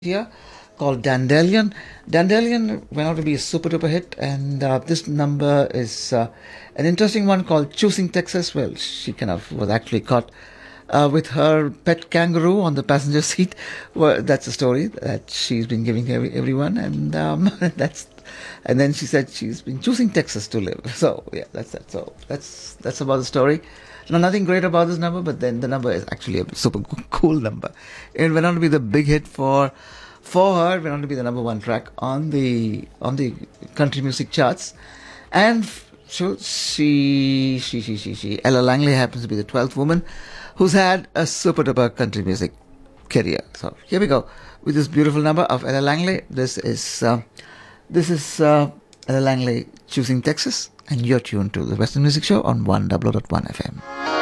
here called Dandelion. Dandelion went out to be a super duper hit, and this number is an interesting one called Choosing Texas. Well, she kind of was actually caught with her pet kangaroo on the passenger seat. Well, that's a story that she's been giving everyone, and and then she said she's been choosing Texas to live. So yeah, that's that. So that's about the story. No, nothing great about this number, but then the number is actually a super cool number. It went on to be the big hit for her. It went on to be the number one track on the country music charts, and so Ella Langley happens to be the 12th woman who's had a super duper country music career. So here we go with this beautiful number of Ella Langley. This is Ella Langley choosing Texas, and you're tuned to the Western Music Show on 100.1 FM.